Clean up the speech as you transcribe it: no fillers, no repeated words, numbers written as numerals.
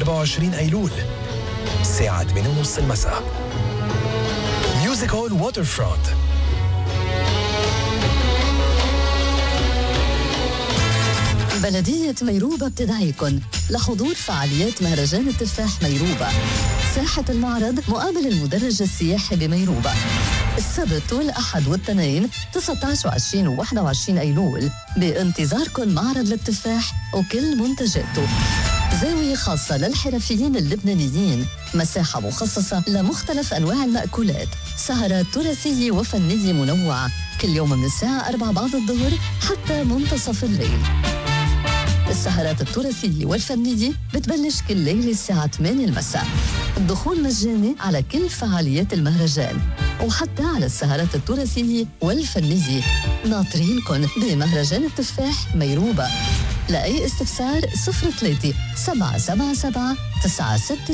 24 أيلول الساعة 8:30 المساء. ميوزك هول ووتر فرونت. بلدية ميروبة بتدعيكم لحضور فعاليات مهرجان التفاح ميروبة. ساحة المعرض مقابل المدرج السياحي بميروبة السبت والأحد والاثنين 19 و20 و21 أيلول. بانتظاركم معرض للتفاح وكل منتجاته. زاوية خاصة للحرفيين اللبنانيين، مساحة مخصصة لمختلف أنواع المأكولات، سهرات تراثية وفنية منوعة كل يوم من الساعة 4 بعد الظهر حتى منتصف الليل. السهرات التراثية والفنية بتبلش كل ليلة الساعة 8 المساء. الدخول مجاني على كل فعاليات المهرجان وحتى على السهرات التراثية والفنية. ناطرينكن بمهرجان التفاح ميروبة. لأي استفسار 03 777 963